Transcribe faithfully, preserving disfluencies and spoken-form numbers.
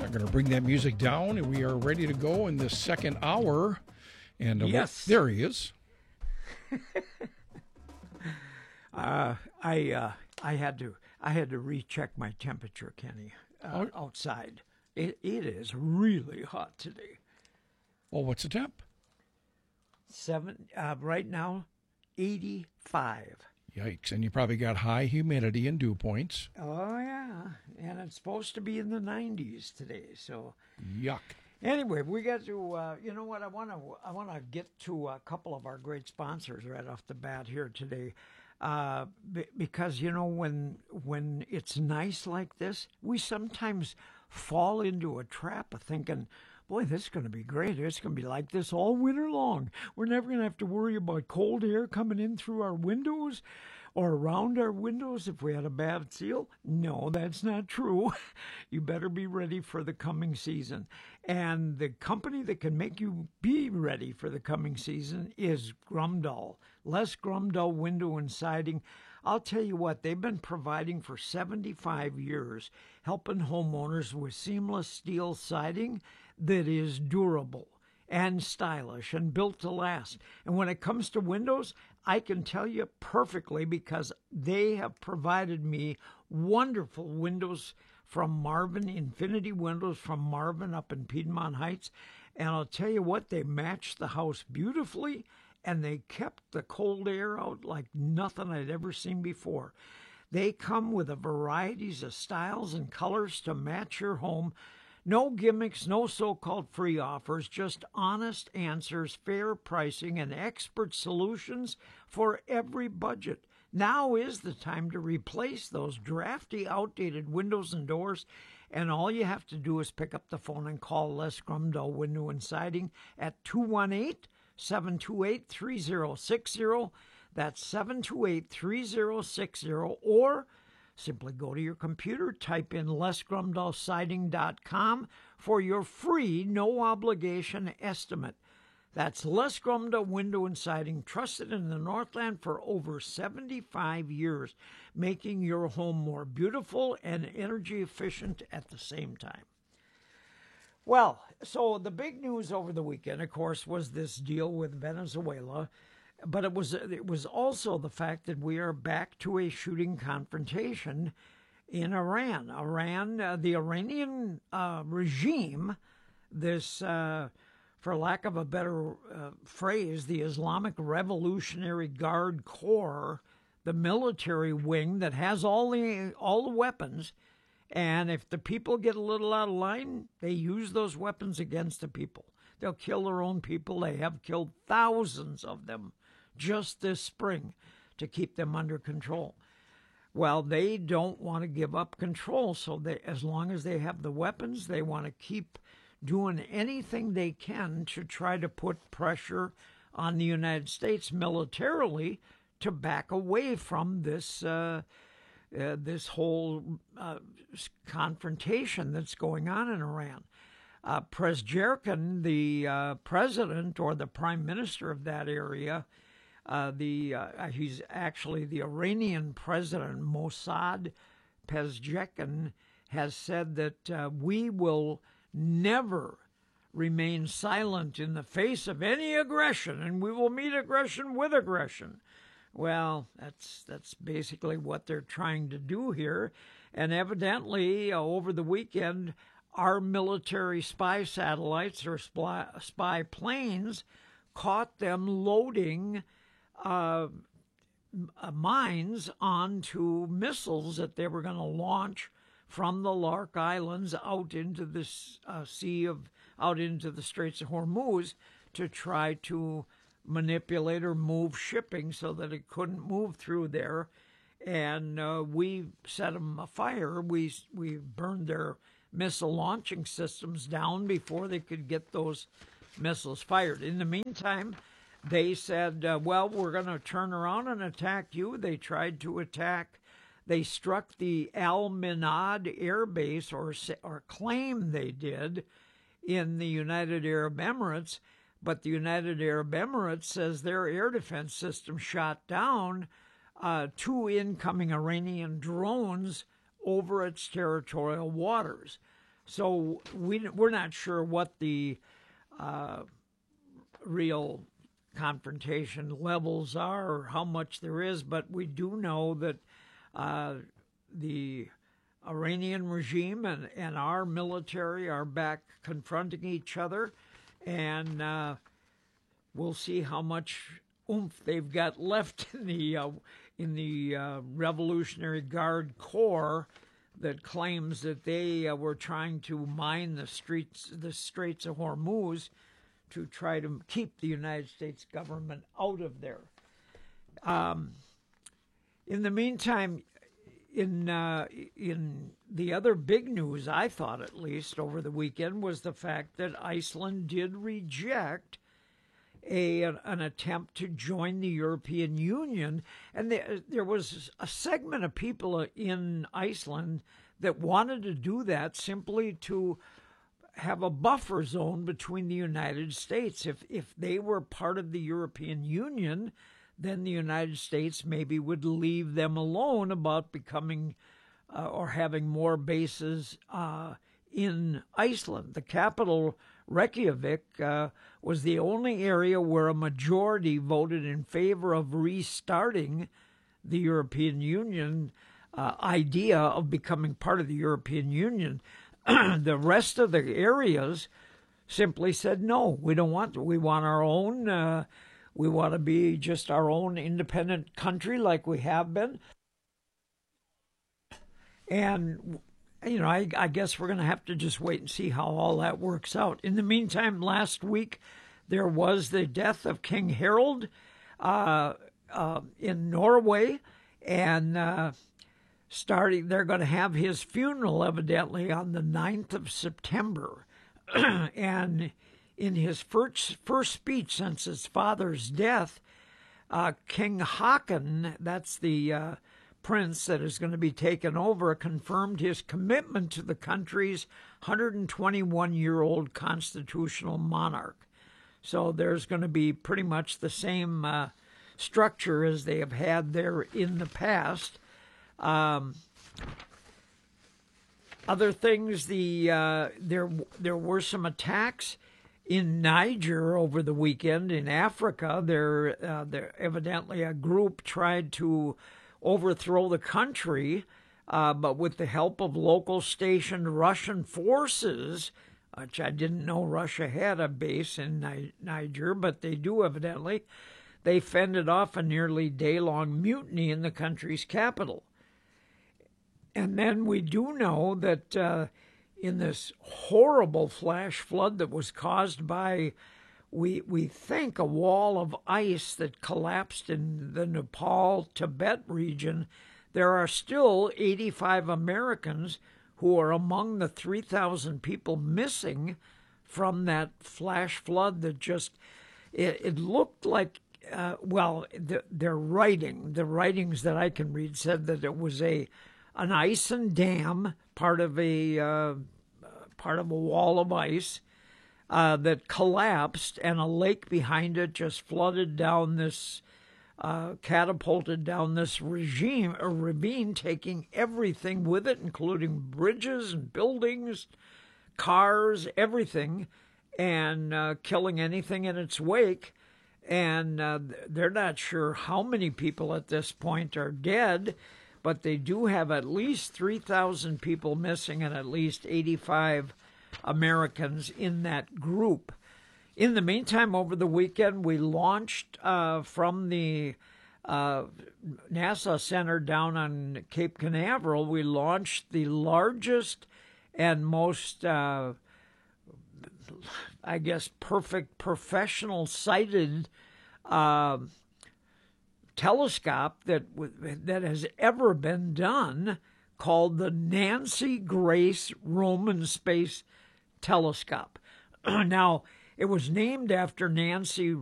I'm going to bring that music down, and we are ready to go in the second hour. And uh, yes, there he is. uh, I uh, I had to I had to recheck my temperature, Kenny, uh, oh. outside. It it is really hot today. Well, what's the temp? Seven uh, right now, eighty-five. Yikes! And you probably got high humidity and dew points. Oh yeah, and it's supposed to be in the nineties today. So yuck. Anyway, we got to. Uh, you know what? I want to. I want to get to a couple of our great sponsors right off the bat here today, uh, b- because you know when when it's nice like this, we sometimes fall into a trap of thinking, boy, this is going to be great. It's going to be like this all winter long. We're never going to have to worry about cold air coming in through our windows or around our windows if we had a bad seal. No, that's not true. You better be ready for the coming season. And the company that can make you be ready for the coming season is Grumdahl. Les Grumdahl Window and Siding. I'll tell you what, they've been providing for seventy-five years, helping homeowners with seamless steel siding that is durable and stylish and built to last. And when it comes to windows, I can tell you perfectly because they have provided me wonderful windows from Marvin, Infinity Windows from Marvin up in Piedmont Heights. And I'll tell you what, they matched the house beautifully, and they kept the cold air out like nothing I'd ever seen before. They come with a varieties of styles and colors to match your home. No gimmicks, no so-called free offers, just honest answers, fair pricing, and expert solutions for every budget. Now is the time to replace those drafty, outdated windows and doors, and all you have to do is pick up the phone and call Les Grumdahl Window and Siding at two one eight, seven two eight, three zero six zero. That's seven two eight, three zero six zero, or simply go to your computer, type in les grumdahl siding dot com for your free, no-obligation estimate. That's Les Grumdahl Window and Siding, trusted in the Northland for over seventy-five years, making your home more beautiful and energy efficient at the same time. Well, so the big news over the weekend, of course, was this deal with Venezuela. But it was it was also the fact that we are back to a shooting confrontation in Iran. Iran, uh, the Iranian uh, regime, this, uh, for lack of a better uh, phrase, the Islamic Revolutionary Guard Corps, the military wing that has all the all the weapons, and if the people get a little out of line, they use those weapons against the people. They'll kill their own people. They have killed thousands of them just this spring to keep them under control. Well, they don't want to give up control, so they, as long as they have the weapons, they want to keep doing anything they can to try to put pressure on the United States militarily to back away from this uh, uh, this whole uh, confrontation that's going on in Iran. Uh, Pezeshkian, the uh, president or the prime minister of that area, Uh, the uh, he's actually the Iranian president, Mossad Pezeshkian, has said that uh, we will never remain silent in the face of any aggression, and we will meet aggression with aggression. Well, that's that's basically what they're trying to do here, and evidently uh, over the weekend, our military spy satellites or spy, spy planes caught them loading Uh, mines onto missiles that they were going to launch from the Lark Islands out into this uh, sea of, out into the Straits of Hormuz to try to manipulate or move shipping so that it couldn't move through there. And uh, we set them afire. We, we burned their missile launching systems down before they could get those missiles fired. In the meantime, they said, uh, well, we're going to turn around and attack you. They tried to attack. They struck the Al Minad Air Base, or, or claim they did, in the United Arab Emirates. But the United Arab Emirates says their air defense system shot down uh, two incoming Iranian drones over its territorial waters. So we, we're not sure what the uh, real confrontation levels are or how much there is, but we do know that uh, the Iranian regime and, and our military are back confronting each other, and uh, we'll see how much oomph they've got left in the uh, in the uh, Revolutionary Guard Corps that claims that they uh, were trying to mine the streets, the Straits of Hormuz, to try to keep the United States government out of there. Um, in the meantime, in uh, in the other big news, I thought at least over the weekend, was the fact that Iceland did reject a an attempt to join the European Union, and there, there was a segment of people in Iceland that wanted to do that simply to have a buffer zone between the United States. If if they were part of the European Union, then the United States maybe would leave them alone about becoming uh, or having more bases uh, in Iceland. The capital, Reykjavik, uh, was the only area where a majority voted in favor of restarting the European Union uh, idea of becoming part of the European Union. The rest of the areas simply said, no, we don't want to. We want our own. Uh, we want to be just our own independent country like we have been. And, you know, I, I guess we're going to have to just wait and see how all that works out. In the meantime, last week, there was the death of King Harald uh, uh, in Norway, and uh, starting, they're going to have his funeral evidently on the ninth of September. And in his first, first speech since his father's death, uh, King Haakon, that's the uh, prince that is going to be taken over, confirmed his commitment to the country's one hundred twenty-one-year-old constitutional monarch. So there's going to be pretty much the same uh, structure as they have had there in the past. Um, other things, the uh, there there were some attacks in Niger over the weekend. In Africa, there uh, there evidently a group tried to overthrow the country, uh, but with the help of local stationed Russian forces, which I didn't know Russia had a base in Ni- Niger, but they do evidently. They fended off a nearly day-long mutiny in the country's capital. And then we do know that uh, in this horrible flash flood that was caused by, we we think, a wall of ice that collapsed in the Nepal-Tibet region, there are still eighty-five Americans who are among the three thousand people missing from that flash flood that just, it, it looked like, uh, well, the, their writing, the writings that I can read said that it was a an Isen dam, part of a uh, part of a wall of ice uh, that collapsed, and a lake behind it just flooded down this, uh, catapulted down this regime, a ravine, taking everything with it, including bridges and buildings, cars, everything, and uh, killing anything in its wake. And uh, they're not sure how many people at this point are dead, but they do have at least three thousand people missing and at least eighty-five Americans in that group. In the meantime, over the weekend, we launched uh, from the uh, NASA Center down on Cape Canaveral, we launched the largest and most, uh, I guess, perfect professional-sighted uh telescope that that has ever been done, called the Nancy Grace Roman Space Telescope. Now, it was named after Nancy